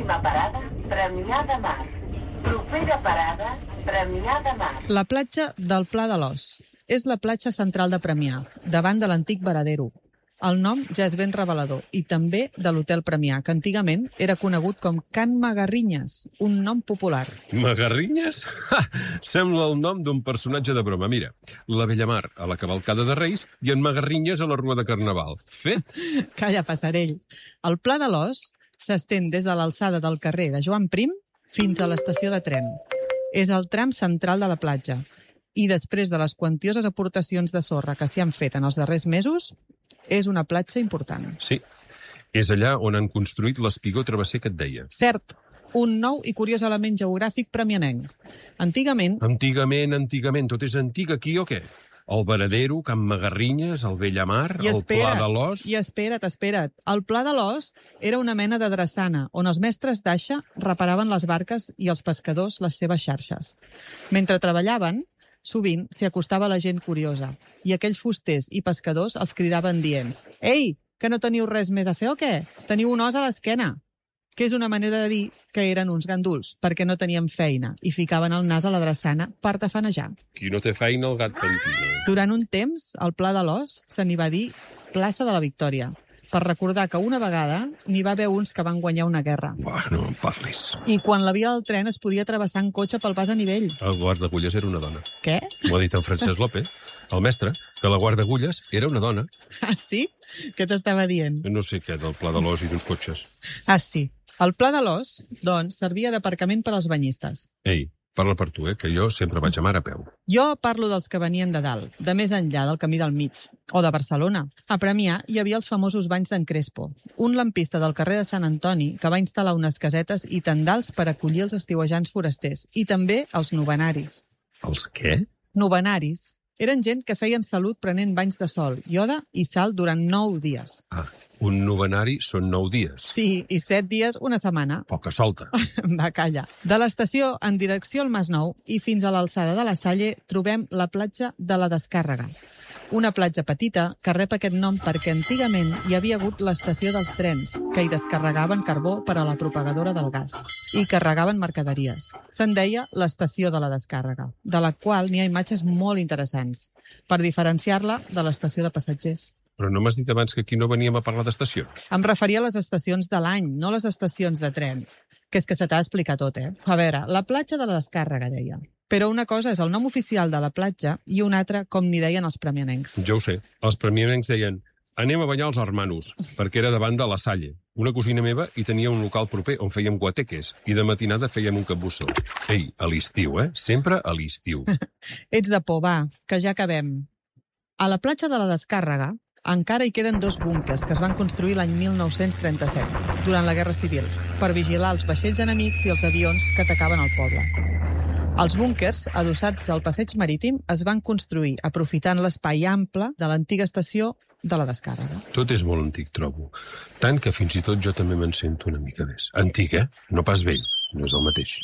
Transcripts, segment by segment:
Pròxima parada, Premià de Mar. Propera parada, Premià de Mar. La platja del Pla de l'Os. És la platja central de Premià, davant de l'antic Varadero. El nom ja és ben revelador, i també de l'Hotel Premià, que antigament era conegut com Can Magarrinyes, un nom popular. Magarrinyes? Ha! Sembla el nom d'un personatge de broma. Mira, la Bellamar a la cavalcada de Reis i en Magarrinyes a la rua de Carnaval. Fet? Calla, passarell. El Pla de l'Os s'estén des de l'alçada del carrer de Joan Prim fins a l'estació de tren. És el tram central de la platja. I després de les quantioses aportacions de sorra que s'hi han fet en els darrers mesos, és una platja important. Sí, és allà on han construït l'espigó travesser que et deia. Cert, un nou i curiós element geogràfic premianenc. Antigament... Antigament, tot és antic aquí o què? El Varadero, Can Magarrinyes, el Bellamar, el Pla de l'Os... I espera't. El Pla de l'Os era una mena de drassana, on els mestres d'aixa reparaven les barques i els pescadors les seves xarxes. Mentre treballaven, sovint s'hi acostava la gent curiosa, i aquells fusters i pescadors els cridaven dient: «Ei, que no teniu res més a fer o què? Teniu un os a l'esquena!» Que és una manera de dir que eren uns ganduls, perquè no tenien feina, i ficaven el nas a la drassana per tafanejar. Qui no té feina, el gat pentina. Durant un temps, al Pla de l'Os se n'hi va dir Plaça de la Victòria, per recordar que una vegada n'hi va haver uns que van guanyar una guerra. Buah, no em parlis. I quan la via del tren es podia travessar en cotxe pel pas a nivell. El guardagulles era una dona. Què? M'ho ha dit en Francesc López, el mestre, que la guardagulles era una dona. Ah, sí? Què t'estava dient? No sé què, del Pla de l'Os i d'uns cotxes. Ah, sí. El Pla de l'Os, doncs, servia d'aparcament per als banyistes. Ei, parla per tu, que jo sempre vaig a mar a peu. Jo parlo dels que venien de dalt, de més enllà del camí del mig, o de Barcelona. A Premià hi havia els famosos banys d'en Crespo, un lampista del carrer de Sant Antoni que va instal·lar unes casetes i tendals per acollir els estiuejants forasters, i també els novenaris. Els què? Novenaris. Eren gent que feien salut prenent banys de sol, ioda i sal durant 9 dies. Ah, un novenari són 9 dies. Sí, i 7 dies una setmana. Poca solta. Va, calla. De l'estació en direcció al Masnou i fins a l'alçada de la Salle trobem la platja de la Descàrrega. Una platja petita que rep aquest nom perquè antigament hi havia hagut l'estació dels trens, que hi descarregaven carbó per a la propagadora del gas i carregaven mercaderies. Se'n deia l'estació de la Descàrrega, de la qual n'hi ha imatges molt interessants, per diferenciar-la de l'estació de passatgers. Però no m'has dit abans que aquí no veníem a parlar d'estacions? Em referia a les estacions de l'any, no les estacions de tren. Que és que se t'ha d'explicar tot, A veure, la platja de la Descàrrega, deia. Però una cosa és el nom oficial de la platja i una altra com n'hi deien els premianencs. Jo ho sé. Els premianencs deien: anem a banyar els hermanos, perquè era davant de la Salle. Una cosina meva hi tenia un local proper on fèiem guateques i de matinada fèiem un capbussó. Ei, a l'estiu, Sempre a l'estiu. Ets de por, va, que ja acabem. A la platja de la Descàrrega encara hi queden 2 búnquers que es van construir l'any 1937, durant la Guerra Civil, per vigilar els vaixells enemics i els avions que atacaven el poble. Els búnquers, adossats al passeig marítim, es van construir aprofitant l'espai ample de l'antiga estació de la Descàrrega. Tot és molt antic, trobo. Tant que fins i tot jo també me'n sento una mica més. Antic, No pas vell. No és el mateix.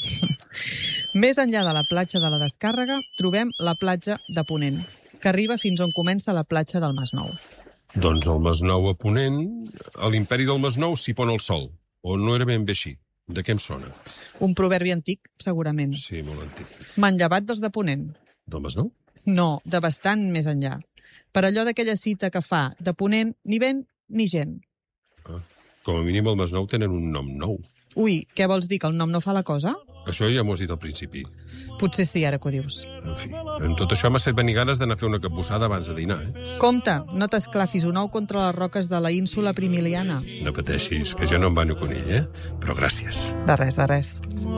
Més enllà de la platja de la Descàrrega, trobem la platja de Ponent, que arriba fins on comença la platja del Masnou. Doncs el Masnou a Ponent, a l'imperi del Masnou s'hi pon el sol. O no era ben bé així? De què em sona? Un proverbi antic, segurament. Sí, molt antic. M'han llevat dels de Ponent. Del Masnou? No, de bastant més enllà. Per allò d'aquella cita que fa de Ponent ni vent ni gent. Ah, com a mínim el Masnou tenen un nom nou. Ui, què vols dir, que el nom no fa la cosa? Això ja m'ho has dit al principi. Potser sí, ara que ho dius. En fi, en tot això m'ha fet venir ganes d'anar a fer una capbussada abans de dinar, Compte, no t'esclafis un ou contra les roques de la ínsula Primiliana. No pateixis, que jo no em banyo conill, Però gràcies. De res.